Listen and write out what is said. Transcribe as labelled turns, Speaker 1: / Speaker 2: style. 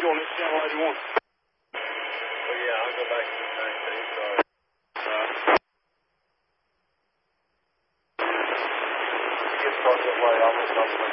Speaker 1: you on it, Channel 81.
Speaker 2: Oh, yeah, I'll go back to the tank, too. Sorry. Get across that way. I'll